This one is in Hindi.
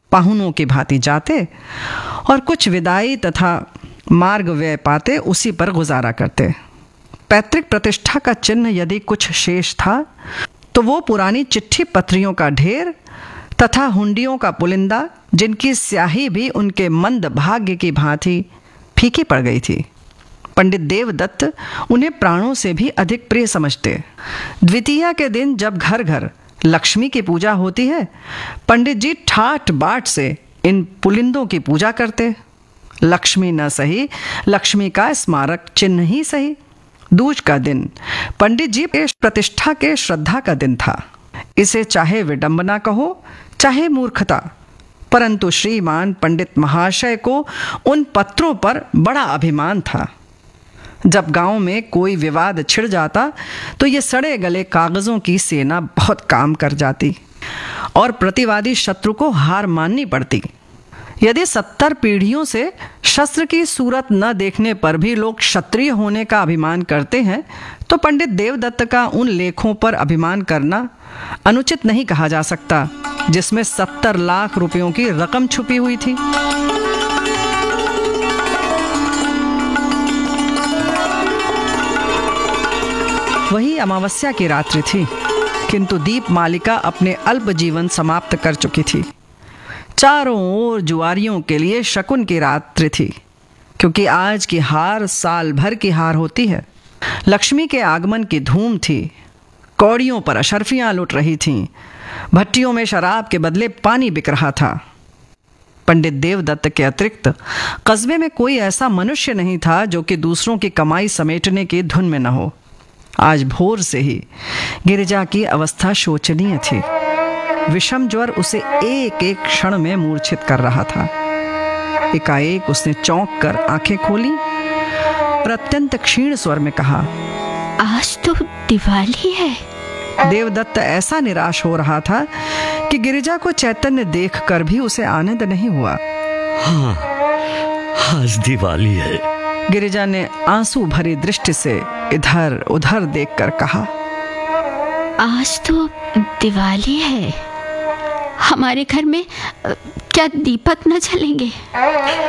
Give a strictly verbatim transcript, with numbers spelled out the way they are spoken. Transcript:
पाहुनों की भांति जाते और कुछ विदाई तथा मार्ग व्यय पाते उसी पर गुजारा करते। पैतृक प्रतिष्ठा का चिन्ह यदि कुछ शेष था तो वो पुरानी चिट्ठी पत्रियों का ढेर तथा हुंडियों का पुलिंदा, जिनकी स्याही भी उनके मंद भाग्य की भांति फीकी पड़ गई थी। पंडित देवदत्त उन्हें प्राणों से भी अधिक प्रिय समझते। द्वितीया के दिन जब घर घर लक्ष्मी की पूजा होती है, पंडित जी ठाट बाट से इन पुलिंदों की पूजा करते। लक्ष्मी न सही, लक्ष्मी का स्मारक चिन्ह ही सही। दूज का दिन पंडित जी के प्रतिष्ठा के श्रद्धा का दिन था। इसे चाहे विडंबना कहो चाहे मूर्खता, परंतु श्रीमान पंडित महाशय को उन पत्रों पर बड़ा अभिमान था। जब गांव में कोई विवाद छिड़ जाता तो ये सड़े गले कागजों की सेना बहुत काम कर जाती और प्रतिवादी शत्रु को हार माननी पड़ती। यदि सत्तर पीढ़ियों से शस्त्र की सूरत न देखने पर भी लोग क्षत्रिय होने का अभिमान करते हैं, तो पंडित देवदत्त का उन लेखों पर अभिमान करना अनुचित नहीं कहा जा सकता, जिसमें सत्तर लाख रुपयों की रकम छुपी हुई थी। वही अमावस्या की रात्रि थी, किंतु दीप मालिका अपने अल्प जीवन समाप्त कर चुकी थी। चारों ओर जुआरियों के लिए शकुन की रात्रि थी, क्योंकि आज की हार साल भर की हार होती है। लक्ष्मी के आगमन की धूम थी। कौड़ियों पर अशर्फियां लुट रही थीं। भट्टियों में शराब के बदले पानी बिक रहा था। पंडित देवदत्त के अतिरिक्त कस्बे में कोई ऐसा मनुष्य नहीं था जो कि दूसरों की कमाई समेटने की धुन में न हो। आज भोर से ही गिरिजा की अवस्था शोचनीय थी। विषम ज्वर उसे एक एक क्षण में मूर्छित कर रहा था। एकाएक उसने चौंक कर आंखें खोली और अत्यंत क्षीण स्वर में कहा, आज तो दिवाली है। देवदत्त ऐसा निराश हो रहा था कि गिरिजा को चैतन्य देखकर भी उसे आनंद नहीं हुआ। हाँ, आज दिवाली है। गिरिजा ने आंसू भरी दृष्टि से इधर उधर देखकर कहा, आज तो दिवाली है। हमारे घर में क्या दीपक न जलेंगे?